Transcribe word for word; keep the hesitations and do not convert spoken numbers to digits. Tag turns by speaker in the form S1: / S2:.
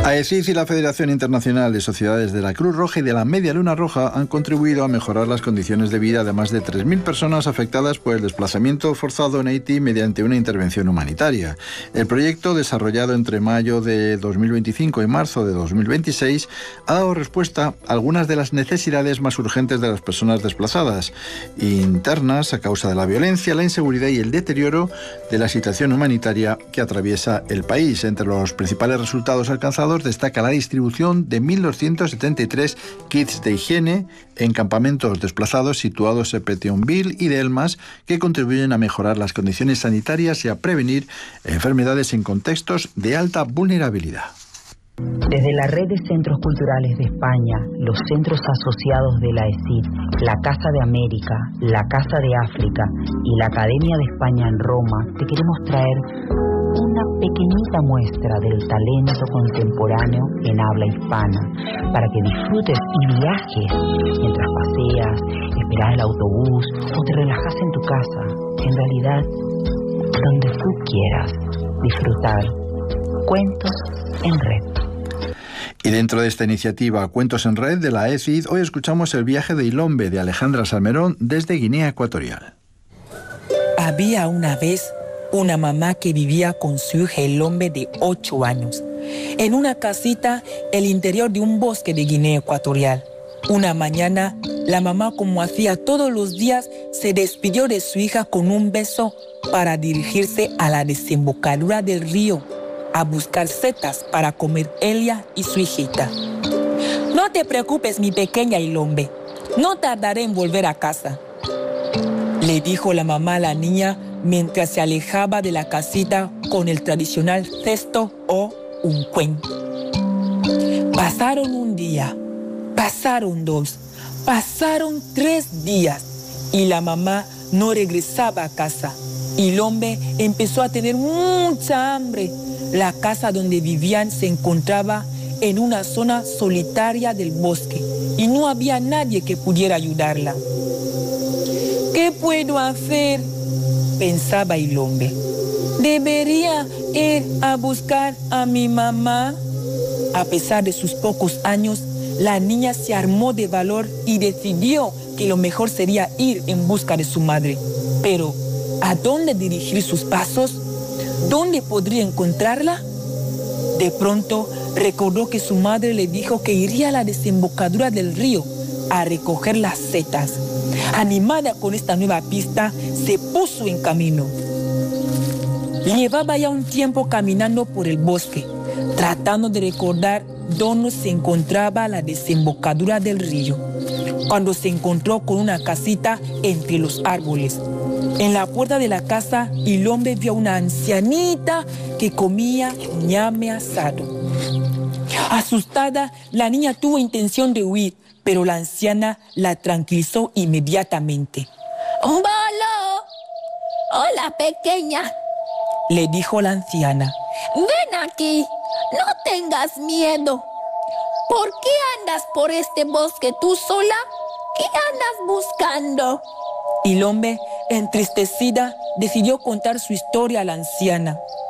S1: AECID y la Federación Internacional de Sociedades de la Cruz Roja y de la Media Luna Roja han contribuido a mejorar las condiciones de vida de más de tres mil personas afectadas por el desplazamiento forzado en Haití mediante una intervención humanitaria. El proyecto, desarrollado entre mayo de dos mil veinticinco y marzo de dos mil veintiséis, ha dado respuesta a algunas de las necesidades más urgentes de las personas desplazadas, internas a causa de la violencia, la inseguridad y el deterioro de la situación humanitaria que atraviesa el país. Entre los principales resultados alcanzados destaca la distribución de mil doscientos setenta y tres kits de higiene en campamentos desplazados situados en Petionville y Delmas, que contribuyen a mejorar las condiciones sanitarias y a prevenir enfermedades en contextos de alta vulnerabilidad.
S2: Desde la Red de Centros Culturales de España, los centros asociados de la AECID, la Casa de América, la Casa de África y la Academia de España en Roma, te queremos traer una pequeñita muestra del talento contemporáneo en habla hispana, para que disfrutes y viajes mientras paseas, esperas el autobús o te relajas en tu casa. En realidad, donde tú quieras disfrutar. Cuentos en Red.
S1: Y dentro de esta iniciativa Cuentos en Red de la AECID, hoy escuchamos el viaje de Ilombe de Alejandra Salmerón desde Guinea Ecuatorial.
S3: Había una vez una mamá que vivía con su hija Ilombe de ocho años, en una casita en el interior de un bosque de Guinea Ecuatorial. Una mañana, la mamá, como hacía todos los días, se despidió de su hija con un beso para dirigirse a la desembocadura del río, a buscar setas para comer ella y su hijita. No te preocupes, mi pequeña Ilombe, no tardaré en volver a casa, le dijo la mamá a la niña mientras se alejaba de la casita con el tradicional cesto o un cuen. Pasaron un día, pasaron dos, pasaron tres días y la mamá no regresaba a casa. Ilombe empezó a tener mucha hambre. La casa donde vivían se encontraba en una zona solitaria del bosque y no había nadie que pudiera ayudarla. ¿Qué puedo hacer?, pensaba Ilombe. ¿Debería ir a buscar a mi mamá? A pesar de sus pocos años, la niña se armó de valor y decidió que lo mejor sería ir en busca de su madre. Pero, ¿a dónde dirigir sus pasos? ¿Dónde podría encontrarla? De pronto, recordó que su madre le dijo que iría a la desembocadura del río a recoger las setas. Animada con esta nueva pista, se puso en camino. Llevaba ya un tiempo caminando por el bosque, tratando de recordar dónde se encontraba la desembocadura del río, cuando se encontró con una casita entre los árboles. En la puerta de la casa, Ilombe vio a una ancianita que comía ñame asado. Asustada, la niña tuvo intención de huir, pero la anciana la tranquilizó inmediatamente.
S4: ¡Bolo! Hola, pequeña,
S3: le dijo la anciana.
S4: Ven aquí, no tengas miedo. ¿Por qué andas por este bosque tú sola? ¿Qué andas buscando?
S3: Ilombe, entristecida, decidió contar su historia a la anciana.